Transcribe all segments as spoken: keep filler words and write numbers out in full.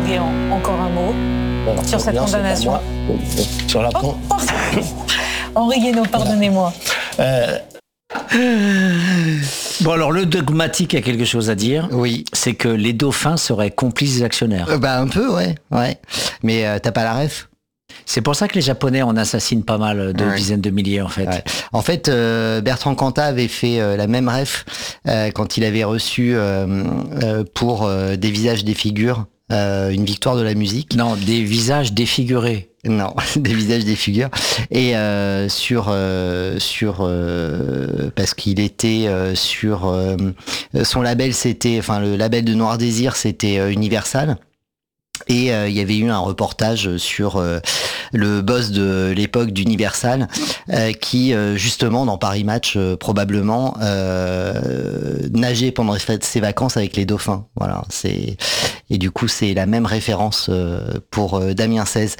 Guéant, encore un mot Alors, sur cette bien, condamnation. Sur la Oh, pardon. Henri Guénaud, pardonnez-moi. Euh... Bon, alors le dogmatique a quelque chose à dire. Oui. C'est que les dauphins seraient complices des actionnaires. Euh, bah un peu, ouais, ouais. Mais euh, t'as pas la ref? C'est pour ça que les Japonais en assassinent pas mal, de Ouais. dizaines de milliers en fait. Ouais. En fait, euh, Bertrand Cantat avait fait euh, la même ref euh, quand il avait reçu euh, euh, pour euh, Des visages, des figures, euh, une victoire de la musique. Non, des visages défigurés. Non, Des visages, des figures. Et euh, sur euh, sur euh, parce qu'il était euh, sur euh, son label, c'était, enfin le label de Noir Désir, c'était euh, Universal. Et euh, il y avait eu un reportage sur euh, le boss de l'époque d'Universal euh, qui euh, justement dans Paris Match euh, probablement euh, nageait pendant ses vacances avec les dauphins. Voilà, c'est et du coup c'est la même référence euh, pour euh, Damien seize.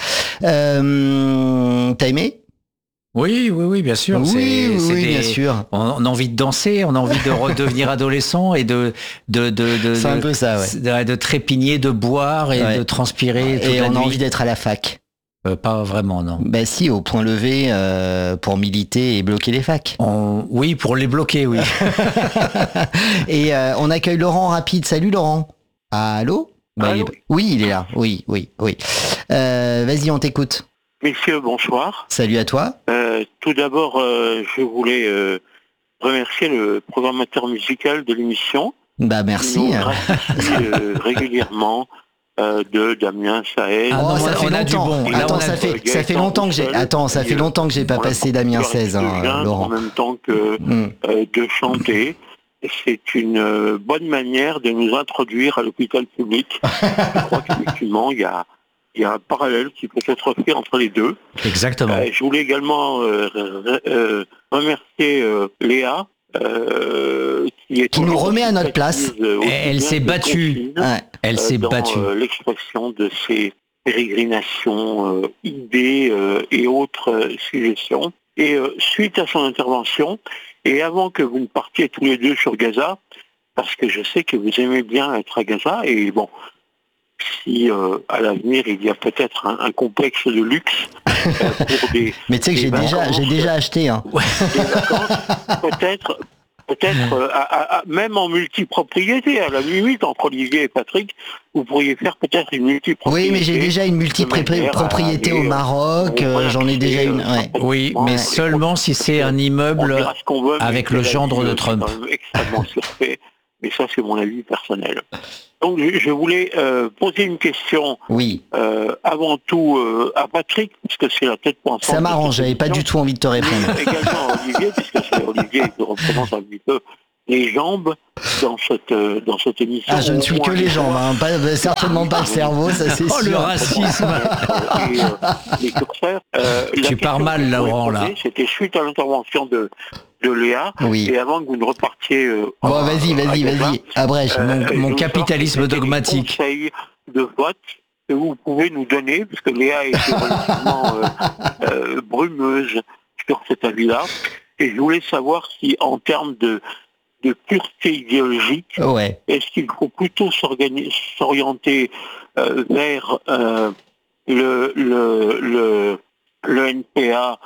Euh, T'as aimé? Oui, oui, oui, bien sûr. Oui, C'est- oui, c'est oui, des- bien sûr. On, on a envie de danser, on a envie de redevenir adolescent et de de de de, C'est un de- peu ça, ouais. de, de trépigner, de boire et Ouais. de transpirer toute Et la on a nuit. envie d'être à la fac. Euh, pas vraiment, non. Bah si, au point levé euh, pour militer et bloquer les facs. On- Oui, pour les bloquer, oui. Et euh, on accueille Laurent Rapide. Salut Laurent. Allô? Bah, Allô il- Oui, il est là. Oui, oui, oui. Euh, vas-y, on t'écoute. Messieurs, bonsoir. Salut à toi. Euh, tout d'abord, euh, je voulais euh, remercier le programmateur musical de l'émission. Bah qui merci. nous gratifie euh, régulièrement euh, de Damien Saez. Ah Oh, non, ça on fait a du longtemps. bon. Là, Attends, on a- ça fait Gaëtan ça fait longtemps que j'ai. Roussel, Attends, ça qui, fait euh, longtemps que j'ai pas on a passé Damien l'habitude seize, de hein, geindre Laurent. En même temps que Hmm. euh, de chanter. Et c'est une euh, bonne manière de nous introduire à l'hôpital public. Je crois qu'effectivement, il y a, il y a un parallèle qui peut être fait entre les deux. Exactement. Euh, je voulais également euh, euh, euh, remercier euh, Léa, euh, qui, est Qui nous toujours remet à notre précise, place. euh, aussi Elle bien s'est que battue. concise, Ouais. Elle euh, s'est dans, battue. euh, l'expression de ses pérégrinations, euh, idées euh, et autres euh, suggestions. Et euh, suite à son intervention, et avant que vous ne partiez tous les deux sur Gaza, parce que je sais que vous aimez bien être à Gaza, et bon, si euh, à l'avenir il y a peut-être un, un complexe de luxe euh, pour des, Mais tu sais que des j'ai déjà vacances, j'ai déjà acheté. Hein. des vacances, peut-être, peut-être euh, à- à- à- même en multipropriété, à la limite entre Olivier et Patrick, vous pourriez faire peut-être une multipropriété. Oui, mais j'ai déjà une multipropriété au Maroc. euh, J'en ai déjà une. Ouais. Oui, mais seulement si c'est un On immeuble dira ce qu'on veut, mais avec le c'est la gendre vie, de euh, Trump. c'est quand même extrêmement surfait, mais ça c'est mon avis personnel. Donc je je voulais euh, poser une question Oui. euh, avant tout euh, à Patrick, puisque c'est la tête pensante. Ça m'arrange. de cette J'avais pas du émission, tout envie de te répondre. mais également à Olivier, puisque c'est Olivier qui représente un petit peu les jambes dans cette, euh, dans cette émission. Ah, je ne Au suis moins que les jambes, hein. Pas, bah, certainement pas le cerveau, ça c'est Oh, le sûr. racisme. Et, euh, les curseurs. Euh, la Tu pars question mal, que je Laurent, voulais là. poser, C'était suite à l'intervention de, de Léa, Oui. et avant que vous ne repartiez... euh, Bon, à- vas-y, à vas-y, Gaza, vas-y. Abrège. euh, Mon- je mon veux savoir capitalisme si c'était dogmatique. des conseils de vote que vous pouvez nous donner, puisque Léa est relativement euh, euh, brumeuse sur cet avis-là, et je voulais savoir si, en termes de, de pureté idéologique, Ouais. est-ce qu'il faut plutôt s'organi- s'orienter euh, vers euh, le, le, le, le N P A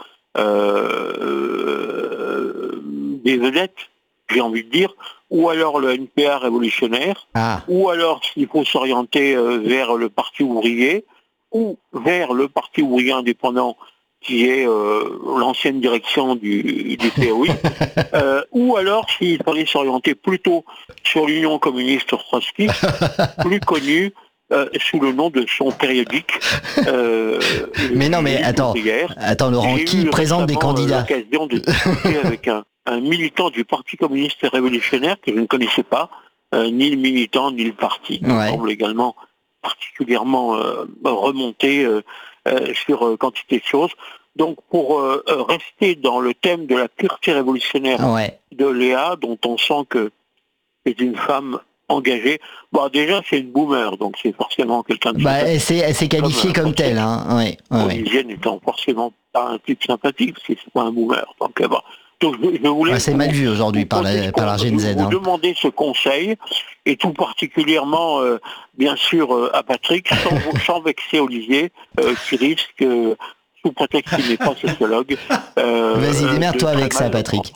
euh, des vedettes, j'ai envie de dire, ou alors le N P A révolutionnaire, Ah. ou alors s'il faut s'orienter euh, vers le Parti ouvrier, ou vers le Parti ouvrier indépendant, qui est euh, l'ancienne direction du, du P O I, euh, ou alors s'il fallait s'orienter plutôt sur l'Union communiste trotskiste, plus connue euh, sous le nom de son périodique. euh, Mais non, mais Lutte attends. ouvrière. Attends, Laurent, J'ai qui eu présente des récemment, euh, candidats? l'occasion de discuter avec un, un militant du Parti communiste révolutionnaire que je ne connaissais pas, euh, ni le militant, ni le parti. Il me Ouais. semble également particulièrement euh, remonté euh, euh, sur euh, quantité de choses. Donc pour euh, euh, rester dans le thème de la pureté révolutionnaire Ouais. de Léa, dont on sent que c'est une femme engagée, bon déjà c'est une boomer, donc c'est forcément quelqu'un de Bah, sympathique. elle s'est elle s'est qualifiée Comme, comme euh, telle, hein. Ouais. Ouais, ouais. Olivier n'étant forcément pas un type sympathique, parce que c'est pas un boomer. Donc euh, bon, Donc, je, je voulais Ah, c'est mal vu aujourd'hui vous par poser la, ce par la con- Gen Z. vous hein. demander ce conseil, et tout particulièrement, euh, bien sûr, euh, à Patrick, sans, sans vexer Olivier, euh, qui risque, euh, sous prétexte qu'il n'est pas sociologue... euh, Vas-y, euh, démerde-toi de avec très ça, mal Patrick.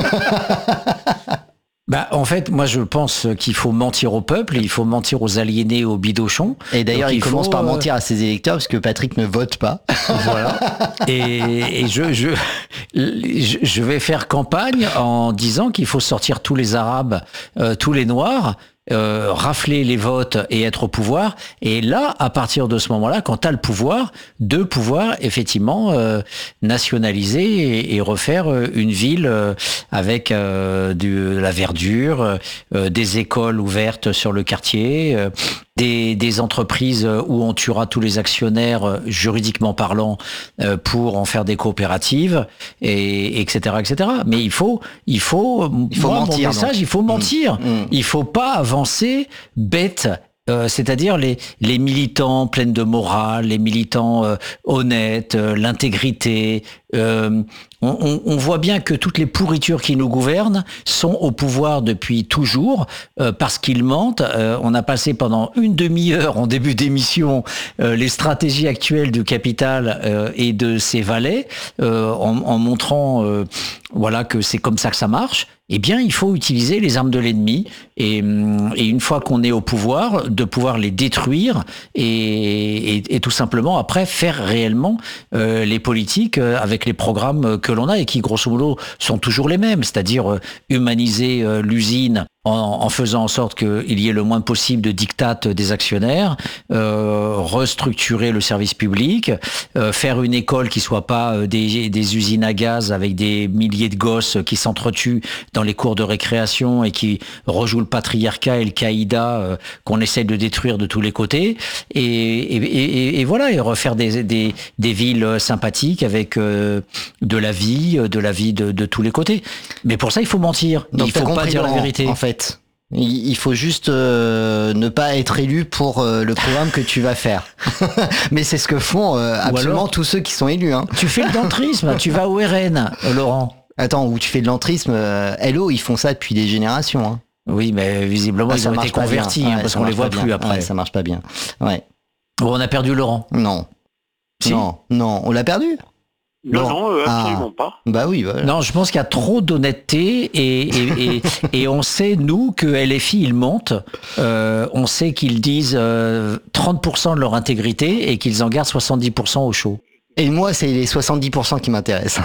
Bah, en fait, moi, je pense qu'il faut mentir au peuple, il faut mentir aux aliénés, aux bidochons. Et d'ailleurs, Donc, il commence faut, par euh, mentir à ses électeurs parce que Patrick ne vote pas. Voilà. Et, et je, je, je je vais faire campagne en disant qu'il faut sortir tous les Arabes, euh, tous les Noirs, euh, rafler les votes et être au pouvoir. Et là, à partir de ce moment-là, quand tu as le pouvoir, de pouvoir effectivement euh, nationaliser et, et refaire euh, une ville euh, avec euh, du, de la verdure, euh, des écoles ouvertes sur le quartier, euh, des, des entreprises où on tuera tous les actionnaires euh, juridiquement parlant euh, pour en faire des coopératives, et, etc., et cetera. Mais il faut, il faut, Il faut moi, mentir, mon message, donc. il faut mentir. Mmh. Il faut pas avancer bête. Euh, c'est-à-dire les, les militants pleins de morale, les militants euh, honnêtes, euh, l'intégrité. Euh, on, on, on voit bien que toutes les pourritures qui nous gouvernent sont au pouvoir depuis toujours euh, parce qu'ils mentent. Euh, on a passé pendant une demi-heure en début d'émission euh, les stratégies actuelles du capital euh, et de ses valets euh, en, en montrant euh, voilà que c'est comme ça que ça marche. Eh bien, il faut utiliser les armes de l'ennemi et, et une fois qu'on est au pouvoir, de pouvoir les détruire et, et, et tout simplement après faire réellement euh, les politiques avec les programmes que l'on a et qui grosso modo sont toujours les mêmes, c'est-à-dire euh, humaniser euh, l'usine en, en faisant en sorte qu'il y ait le moins possible de diktat des actionnaires, euh, restructurer le service public, euh, faire une école qui soit pas euh, des, des usines à gaz avec des milliers de gosses qui s'entretuent dans les cours de récréation et qui rejouent le patriarcat et le caïda euh, qu'on essaie de détruire de tous les côtés, et, et, et, et voilà, et refaire des, des, des villes sympathiques avec euh, de la vie, de la vie de, de tous les côtés. Mais pour ça, il faut mentir. Donc, il t'as faut pas compris, dire la Laurent, vérité. En fait, il il faut juste euh, ne pas être élu pour euh, le programme que tu vas faire. Mais c'est ce que font euh, absolument alors- tous ceux qui sont élus. Hein. Tu fais le dentrisme, tu vas au R N, euh, Laurent. Attends, où tu fais de l'entrisme, euh, Hello, ils font ça depuis des générations. Hein. Oui, mais visiblement, Ah, ils ça ont été marche pas convertis, bien. hein, Ouais, parce ça qu'on les marche voit pas plus bien. après. Ouais, ça marche pas bien. Ouais. Bon, on a perdu Laurent. Non. Si. Non, non, on l'a perdu. Non, Bon. non, euh, absolument Ah. pas. Bah oui, voilà. Non, je pense qu'il y a trop d'honnêteté et, et, et, et on sait, nous, que L F I, ils montent. Euh, on sait qu'ils disent euh, trente pour cent de leur intégrité et qu'ils en gardent soixante-dix pour cent au chaud. Et moi, c'est les soixante-dix pour cent qui m'intéressent.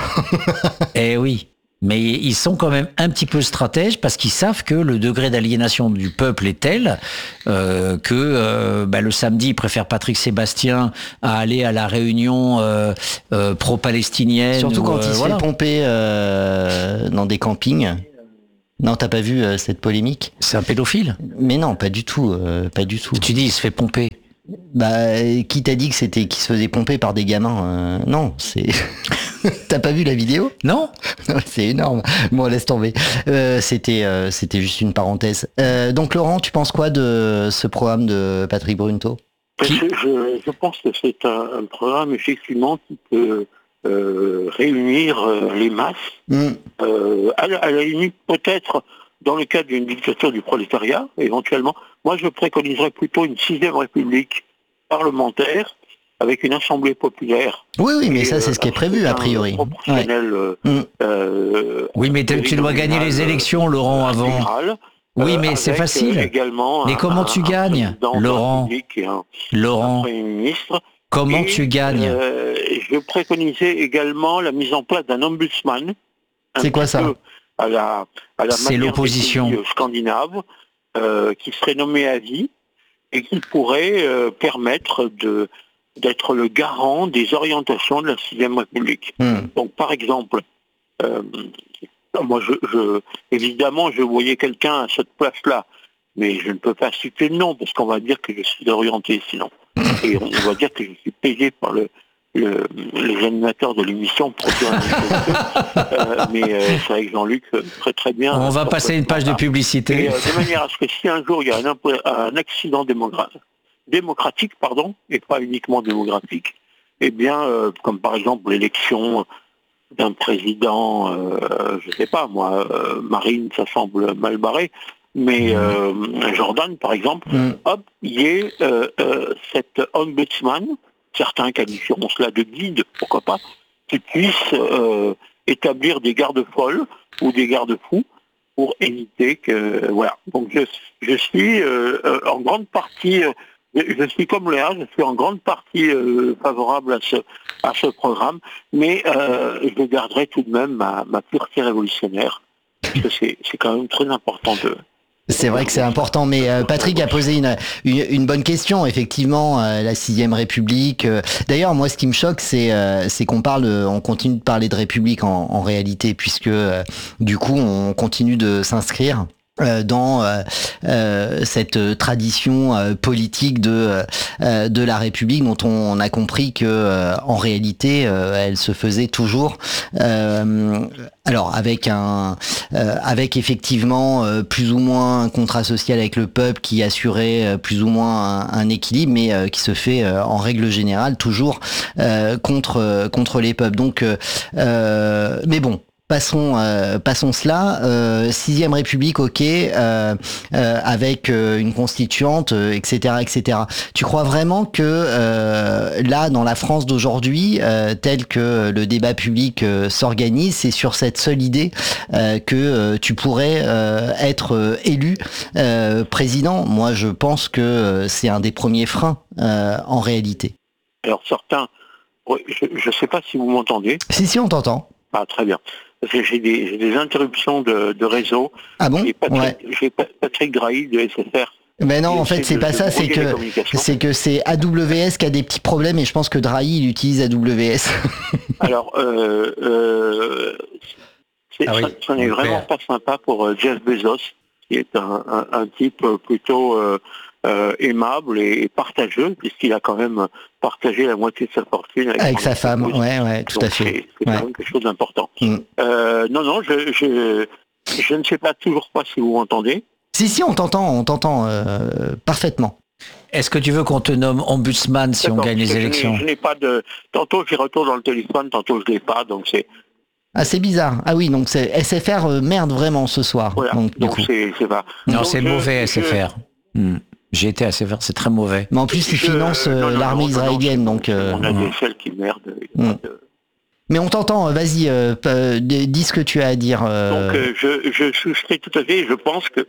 Eh oui. Mais ils sont quand même un petit peu stratèges parce qu'ils savent que le degré d'aliénation du peuple est tel euh, que euh, bah, le samedi, ils préfèrent Patrick Sébastien à aller à la réunion euh, euh, pro-palestinienne. Surtout ou, quand euh, il se voilà. fait pomper euh, dans des campings. Non, t'as pas vu euh, cette polémique? C'est un pédophile. Mais non, pas du tout, euh, pas du tout. Tu dis, il se fait pomper. Bah, qui t'a dit que c'était qui se faisait pomper par des gamins? euh, Non, c'est. T'as pas vu la vidéo? Non? C'est énorme. Bon, laisse tomber. Euh, c'était, euh, c'était juste une parenthèse. Euh, donc, Laurent, tu penses quoi de ce programme de Patrick Brunto? Je, Qui- je- je pense que c'est un, un programme effectivement qui peut euh, réunir euh, les masses. Hmm. Euh, à, la, à la limite, peut-être dans le cadre d'une dictature du prolétariat, éventuellement. Moi, je préconiserais plutôt une sixième république parlementaire avec une assemblée populaire. Oui, oui, mais Et, ça, c'est euh, ce qui est prévu, a priori. Ouais. Proportionnel. euh, Hmm. euh, Oui, mais tu tu dois gagner les élections, Laurent, avant. intégral, Oui, euh, mais c'est avec, facile. euh, également Mais un- comment un- tu un gagnes, président de la Laurent République et un, un Laurent, Premier ministre. comment Et, tu gagnes euh, Je préconisais également la mise en place d'un ombudsman. un C'est quoi petit ça? peu À la, à la C'est manière des l'opposition. pays, euh, scandinaves, euh, qui serait nommé à vie et qui pourrait euh, permettre de d'être le garant des orientations de la sixième République. Hmm. Donc, par exemple, euh, moi, je, je, évidemment, je voyais quelqu'un à cette place-là, mais je ne peux pas citer le nom, parce qu'on va dire que je suis orienté sinon. Et on va dire que je suis payé par le, le, les animateurs de l'émission pour dire un euh, mais euh, c'est avec Jean-Luc euh, très très bien. On va euh, passer une page de Et, publicité. euh, de manière à ce que si un jour il y a un, imp- un accident démogra- démocratique, pardon, et pas uniquement démographique, eh bien, euh, comme par exemple l'élection d'un président, euh, je sais pas moi, euh, Marine, ça semble mal barré, mais euh, Jordan, par exemple, Mm. hop, il y ait euh, euh, cet ombudsman, certains qualifieront cela de guide, pourquoi pas, qui puisse euh, établir des garde-folles ou des garde-fous pour éviter que... Voilà. Donc je, je suis euh, euh, en grande partie... euh, je suis comme Léa, je suis en grande partie euh, favorable à ce, à ce programme, mais euh, je garderai tout de même ma, ma pureté révolutionnaire, parce que c'est, c'est quand même très important de... C'est vrai que c'est important, mais euh, Patrick a posé une, une, une bonne question. Effectivement, euh, la sixième République. euh, D'ailleurs, moi, ce qui me choque, c'est euh, c'est qu'on parle, de- on continue de parler de République en, en réalité, puisque euh, du coup, on continue de s'inscrire euh, dans euh, euh, cette tradition euh, politique de euh, de la République, dont on a compris que euh, en réalité, euh, elle se faisait toujours. Euh, alors avec un euh, avec effectivement euh, plus ou moins un contrat social avec le peuple qui assurait euh, plus ou moins un, un équilibre, mais euh, qui se fait euh, en règle générale toujours euh, contre euh, contre les peuples. Donc, euh, euh, mais bon. Passons, euh, passons cela. Euh, Sixième République, ok, euh, euh, avec euh, une constituante, euh, et cetera, et cetera. Tu crois vraiment que euh, là, dans la France d'aujourd'hui, euh, tel que le débat public euh, s'organise, c'est sur cette seule idée euh, que euh, tu pourrais euh, être euh, élu euh, président? Moi, je pense que euh, c'est un des premiers freins euh, en réalité. Alors certains, oui, je ne sais pas si vous m'entendez. Si, si, on t'entend. Ah, très bien. Parce que j'ai des, j'ai des interruptions de, de réseau. Ah bon? J'ai Patrick, Ouais. j'ai Pa- Patrick Drahi de S F R. Mais non, qui en fait, essaie c'est de- pas de ça, c'est brouiller les que communications. c'est que c'est A W S qui a des petits problèmes et je pense que Drahi, il utilise A W S. Alors, euh, euh, c'est, Ah oui, ça, ça n'est mon vraiment père. pas sympa pour euh, Jeff Bezos, qui est un, un, un type euh, plutôt euh, euh, aimable et, et partageux, puisqu'il a quand même partagé la moitié de sa fortune avec, Avec son sa femme, épouse. ouais, ouais, tout Donc, à fait. C'est, c'est Ouais. quand même quelque chose d'important. Mm. Euh, non, non, je, je, je ne sais pas toujours pas si vous m'entendez. Si, si, on t'entend, on t'entend euh, parfaitement. Est-ce que tu veux qu'on te nomme ombudsman si on D'accord, gagne parce les que je n'ai- élections? Je n'ai pas de. Tantôt j'y retourne dans le téléphone, tantôt je l'ai pas, donc c'est Ah, c'est bizarre. Ah oui, donc c'est S F R euh, merde vraiment ce soir. voilà. Donc, du Donc coup. c'est c'est pas. Non, Donc, c'est je- mauvais je- S F R. Hmm. J'ai été à S F R, c'est très mauvais. Mais en plus, il je- finance euh, non, non, l'armée non, non, non, israélienne, c'est- donc. c'est euh, mon A D S L qui merde. il y a Mm. pas de- Mais on t'entend. Vas-y, euh, euh, dis ce que tu as à dire. euh. Donc euh, je, je souscris tout à fait. Je pense que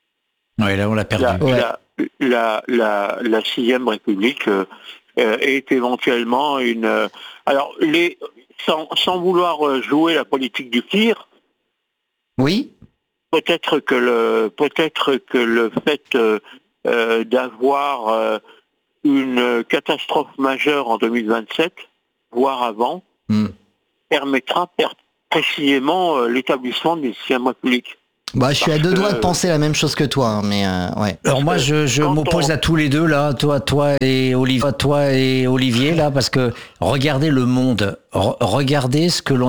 Oui, là, on l'a perdu. la, Ouais. la, la, la, la sixième République euh, euh, est éventuellement une. euh, alors les sans, sans vouloir euh, jouer la politique du pire. Oui. Peut-être que le peut-être que le fait euh, euh, d'avoir euh, une catastrophe majeure en deux mille vingt-sept, voire avant, Mm. permettra per- précisément euh, l'établissement d'une sixième République. Bah, je suis à Parce deux que- doigts de penser la même chose que toi, hein, mais euh, ouais. Alors moi, je, je quand m'oppose on- à tous les deux là, toi, toi et Olivier, toi et Olivier là, parce que regardez le monde, Re- regardez ce que l'on